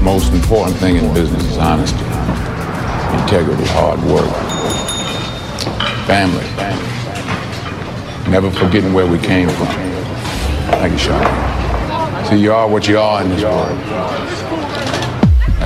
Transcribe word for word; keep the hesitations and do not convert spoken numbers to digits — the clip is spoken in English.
most important thing in business is honesty, integrity, hard work, family, never forgetting where we came from. Thank you, Sean. So you are what you are in this world.